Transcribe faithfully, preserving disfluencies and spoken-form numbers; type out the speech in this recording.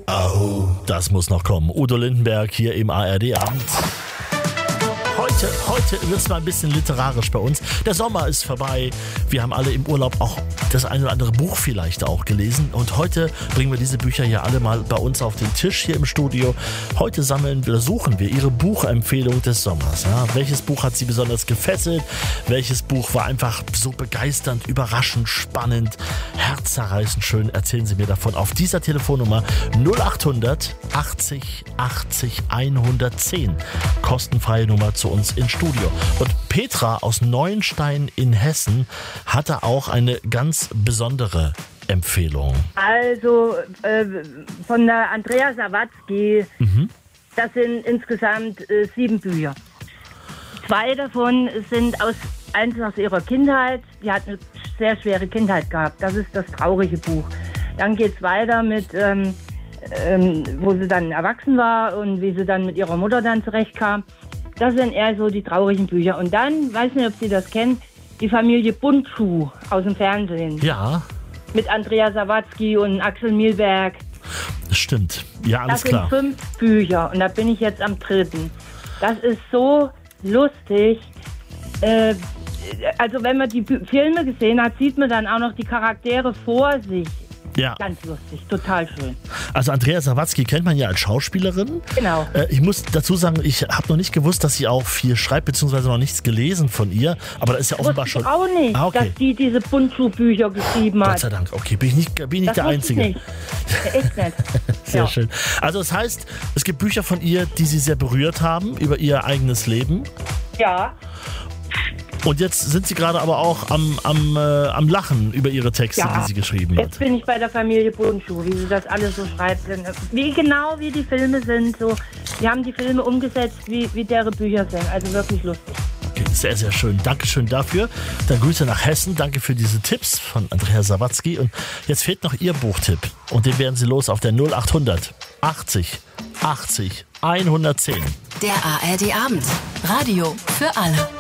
Au. Das muss noch kommen. Udo Lindenberg hier im A R D-Abend. Heute, heute wird es mal ein bisschen literarisch bei uns. Der Sommer ist vorbei. Wir haben alle im Urlaub auch das eine oder andere Buch vielleicht auch gelesen. Und heute bringen wir diese Bücher hier alle mal bei uns auf den Tisch hier im Studio. Heute sammeln wir, suchen wir Ihre Buchempfehlung des Sommers. Ja, welches Buch hat Sie besonders gefesselt? Welches Buch war einfach so begeisternd, überraschend, spannend, herzzerreißend schön? Erzählen Sie mir davon auf dieser Telefonnummer null acht hundert achtzig achtzig hundertzehn. Kostenfreie Nummer zu uns ins Studio. Und Petra aus Neuenstein in Hessen hatte auch eine ganz besondere Empfehlung. Also äh, von der Andrea Sawatzki, mhm. das sind insgesamt äh, sieben Bücher. Zwei davon sind aus, eins aus ihrer Kindheit. Die hat eine sehr schwere Kindheit gehabt. Das ist das traurige Buch. Dann geht es weiter mit, ähm, ähm, wo sie dann erwachsen war und wie sie dann mit ihrer Mutter dann zurechtkam. Das sind eher so die traurigen Bücher. Und dann, weiß nicht, ob Sie das kennen, die Familie Buntschuh aus dem Fernsehen. Ja. Mit Andrea Sawatzki und Axel Milberg. Das stimmt. Ja, alles das klar. Das sind fünf Bücher und da bin ich jetzt am dritten. Das ist so lustig. Äh, also wenn man die B- Filme gesehen hat, sieht man dann auch noch die Charaktere vor sich. Ja. Ganz lustig, total schön. Also Andrea Sawatzki kennt man ja als Schauspielerin. Genau. Äh, ich muss dazu sagen, ich habe noch nicht gewusst, dass sie auch viel schreibt, beziehungsweise noch nichts gelesen von ihr. Aber da ist ja offenbar schon... Ich auch nicht, ah, okay. dass die diese Buntschuh-Bücher geschrieben hat. Gott sei Dank, okay, bin ich nicht, bin ich nicht das der Einzige. Ich nicht. Echt nicht. Sehr ja. schön. Also das heißt, es gibt Bücher von ihr, die sie sehr berührt haben, über ihr eigenes Leben. Ja. Und jetzt sind Sie gerade aber auch am, am, äh, am Lachen über Ihre Texte, ja. die sie geschrieben hat. Jetzt bin ich bei der Familie Buntschuh, wie sie das alles so schreibt. Wie genau wie die Filme sind. So, die haben die Filme umgesetzt, wie, wie deren Bücher sind. Also wirklich lustig. Okay, sehr, sehr schön. Dankeschön dafür. Dann Grüße nach Hessen. Danke für diese Tipps von Andrea Sawatzki. Und jetzt fehlt noch Ihr Buchtipp. Und den werden Sie los auf der null acht hundert achtzig achtzig hundertzehn. Der A R D-Abend. Radio für alle.